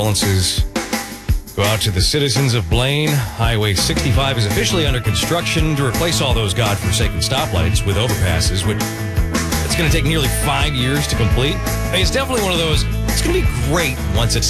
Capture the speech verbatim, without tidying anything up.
Condolences go out to the citizens of Blaine. Highway sixty-five is officially under construction to replace all those godforsaken stoplights with overpasses, which it's going to take nearly five years to complete. I mean, it's definitely one of those, it's going to be great once it's